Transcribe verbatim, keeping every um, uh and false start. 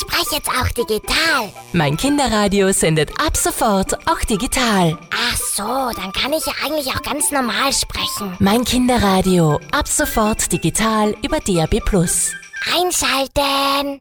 spreche jetzt auch digital. Mein Kinderradio sendet ab sofort auch digital. Ach so, dann kann ich ja eigentlich auch ganz normal sprechen. Mein Kinderradio, ab sofort digital über D A B plus. Einschalten!